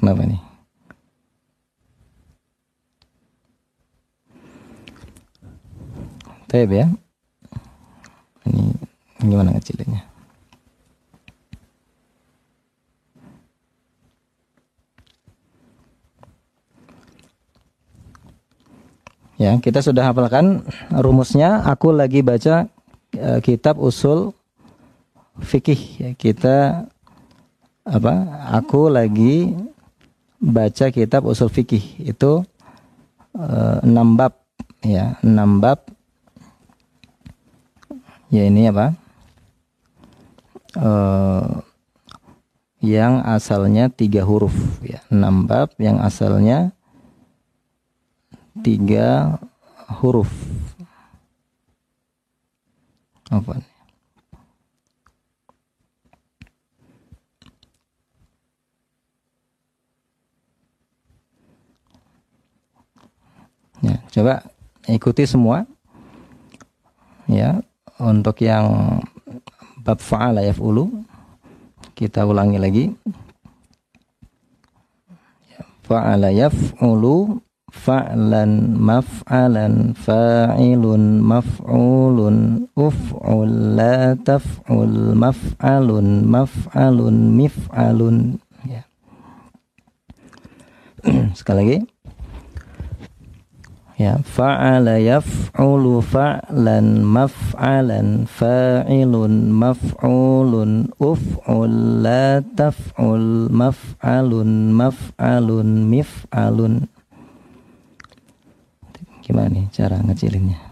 Kenapa nih? Taib ya. Ini gimana ngecilinnya? Ya, kita sudah hafalkan rumusnya. Aku lagi baca kitab usul fikih. Ya, kita Aku lagi baca kitab usul fikih. Itu 6 bab. Ya, 6 bab. Ya, ini yang asalnya 3 huruf. Ya, 6 bab yang asalnya 3 huruf. Apa? Ya, coba ikuti semua. Ya, untuk yang bab fa'ala yaf'ulu kita ulangi lagi. Ya, fa'ala yaf'ulu fa'lan maf'alan fa'ilun maf'ulun uf'ul la taf'ul maf'alun maf'alun mif'alun. Ya. Sekali lagi. Ya, fa'ala yaf'ulu fa'lan maf'alan fa'ilun maf'ulun uf'ul la taf'ul maf'alun maf'alun mif'alun. Gimana nih cara ngecilinnya?